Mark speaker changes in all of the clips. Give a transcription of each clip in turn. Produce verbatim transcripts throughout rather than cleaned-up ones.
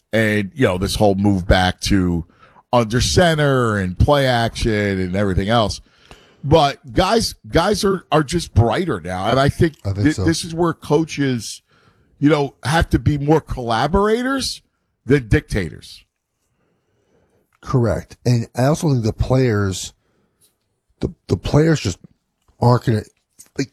Speaker 1: and you know this whole move back to under center and play action and everything else. But guys, guys are, are just brighter now, and I think,
Speaker 2: I think
Speaker 1: th-
Speaker 2: so.
Speaker 1: this is where coaches, you know, have to be more collaborators than dictators.
Speaker 2: Correct. And I also think the players, the the players just aren't gonna like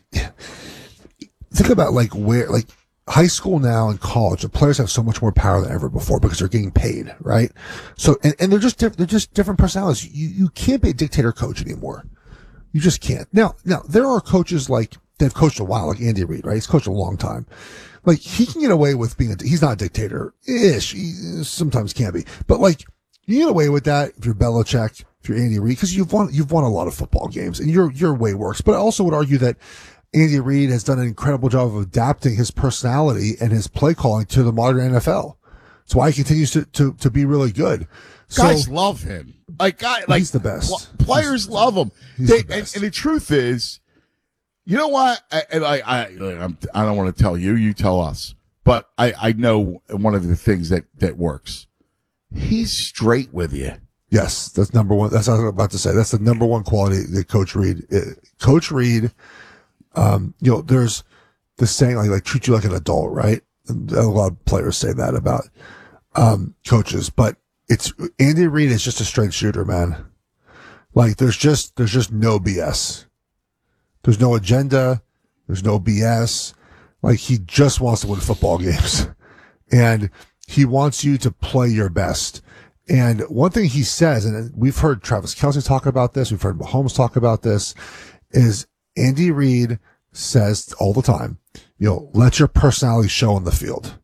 Speaker 2: think about like where like high school now and college, the players have so much more power than ever before because they're getting paid, right? So and, and they're just diff- they're just different personalities. You you can't be a dictator coach anymore. You just can't. Now now there are coaches like they've coached a while, like Andy Reid, right? He's coached a long time. Like he can get away with being a he's not a dictator ish. He sometimes can be, but like. You get away with that if you're Belichick, if you're Andy Reid, because you've won you've won a lot of football games, and your your way works. But I also would argue that Andy Reid has done an incredible job of adapting his personality and his play calling to the modern N F L. That's why he continues to to, to be really good. So,
Speaker 1: Guys love him. Like, guy, like
Speaker 2: he's the best.
Speaker 1: Pl- players
Speaker 2: he's,
Speaker 1: love him.
Speaker 2: He's
Speaker 1: They,
Speaker 2: the best.
Speaker 1: And, and the truth is, you know what? I, and I, I, I'm, I don't want to tell you. You tell us. But I, I know one of the things that that works. He's straight with you.
Speaker 2: Yes, that's number one. That's what I was about to say. That's the number one quality that Coach Reid, uh, Coach Reid, um, you know, there's the saying like, like treat you like an adult, right? And a lot of players say that about, um, coaches, but it's Andy Reid is just a straight shooter, man. Like there's just, there's just no B S. There's no agenda. There's no B S. Like he just wants to win football games and he wants you to play your best. And one thing he says, and we've heard Travis Kelce talk about this, we've heard Mahomes talk about this, is Andy Reid says all the time, you know, let your personality show on the field.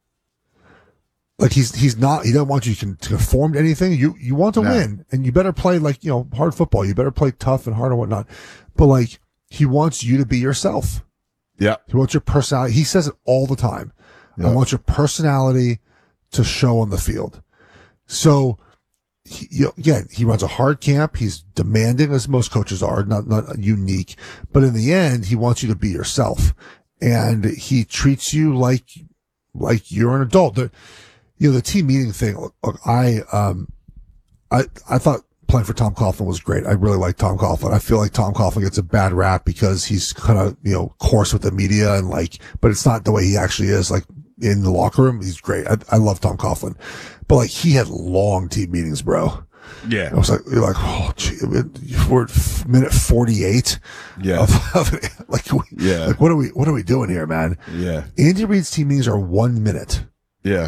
Speaker 2: Like he's, he's not, he doesn't want you to conform to anything. You, you want to
Speaker 1: No.
Speaker 2: win and you better play like, you know, hard football. You better play tough and hard and whatnot. But like, he wants you to be yourself.
Speaker 1: Yeah.
Speaker 2: He wants your personality. He says it all the time.
Speaker 1: Yeah.
Speaker 2: I want your personality to show on the field. So, he, you know, again, he runs a hard camp. He's demanding, as most coaches are, not, not unique. But in the end, he wants you to be yourself. And he treats you like, like you're an adult. The, you know, the team meeting thing, look, I, um, I, I thought playing for Tom Coughlin was great. I really like Tom Coughlin. I feel like Tom Coughlin gets a bad rap because he's kind of, you know, coarse with the media and like, but it's not the way he actually is. Like, in the locker room, he's great. I, I love Tom Coughlin, but like he had long team meetings, bro.
Speaker 1: Yeah.
Speaker 2: I was like, you're like, oh, gee, we're at minute forty-eight.
Speaker 1: Yeah.
Speaker 2: Of, of, like, we,
Speaker 1: Yeah.
Speaker 2: like, what are we, what are we doing here, man?
Speaker 1: Yeah.
Speaker 2: Andy Reid's team meetings are one minute.
Speaker 1: Yeah.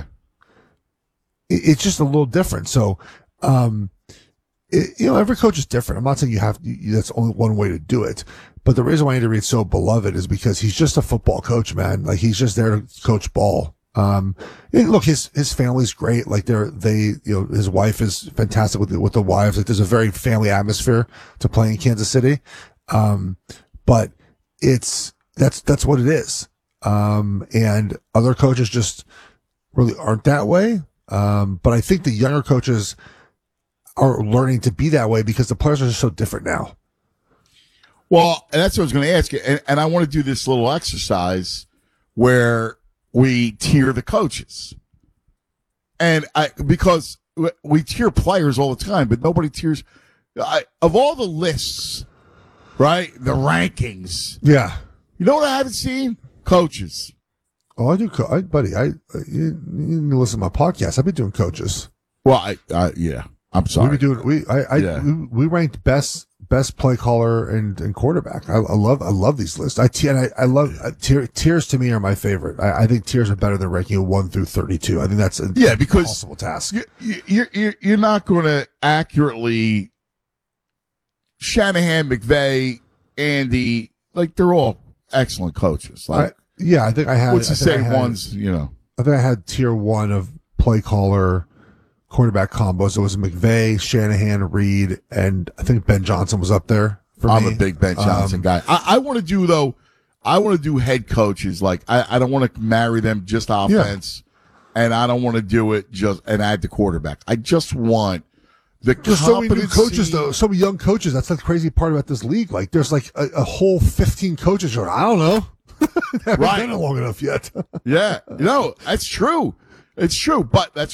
Speaker 2: It, it's just a little different. So, um, it, you know, every coach is different. I'm not saying you have, you, that's only one way to do it. But the reason why Andy Reid's so beloved is because he's just a football coach, man. Like he's just there to coach ball. Um, and look, his, his family's great. Like they're, they, you know, his wife is fantastic with the, with the wives. Like there's a very family atmosphere to play in Kansas City. Um, but it's, that's, that's what it is. Um, and other coaches just really aren't that way. Um, but I think the younger coaches are learning to be that way because the players are just so different now.
Speaker 1: Well, and that's what I was going to ask you. And, and I want to do this little exercise where we tier the coaches. And I, because we tier players all the time, but nobody tiers, I, of all the lists, right? The rankings.
Speaker 2: Yeah.
Speaker 1: You know what I haven't seen? Coaches.
Speaker 2: Oh, I do, co- I, buddy. I you, you need to listen to my podcast. I've been doing coaches.
Speaker 1: Well, I, I yeah, I'm sorry.
Speaker 2: We doing we I, I
Speaker 1: Yeah.
Speaker 2: we, we ranked best best play caller and, and quarterback. I, I love I love these lists. I and I, I love uh, tier, tiers to me are my favorite. I, I think tiers are better than ranking one through thirty-two. I think that's a
Speaker 1: Yeah, because
Speaker 2: impossible task.
Speaker 1: You, you, you're you're not going to accurately Shanahan, McVay, Andy, like they're all excellent coaches. Like,
Speaker 2: I, yeah, I think I had.
Speaker 1: what's to
Speaker 2: I think
Speaker 1: say
Speaker 2: I had-
Speaker 1: ones? You know,
Speaker 2: I think I had tier one of play caller, quarterback combos. It was McVay, Shanahan, Reed, and I think Ben Johnson was up there for
Speaker 1: I'm
Speaker 2: me.
Speaker 1: a big Ben Johnson
Speaker 2: Um,
Speaker 1: guy. I, I want to do though. I want to do head coaches. Like I, I don't want to marry them just offense, and I don't want to do it just and add the quarterback. I just want the
Speaker 2: There's so many new
Speaker 1: competency-
Speaker 2: coaches, though. So many young coaches. That's the crazy part about this league. Like, there's like a, a whole fifteen coaches. Going, I don't know. Haven't
Speaker 1: Right.
Speaker 2: been it long enough yet.
Speaker 1: Yeah, you know that's true. It's true, but that's